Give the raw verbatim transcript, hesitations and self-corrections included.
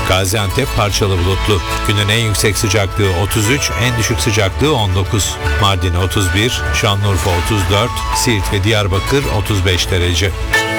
Gaziantep parçalı bulutlu. Günün en yüksek sıcaklığı otuz üç, en düşük sıcaklığı on dokuz. Mardin otuz bir, Şanlıurfa otuz dört, Siirt ve Diyarbakır otuz beş derece.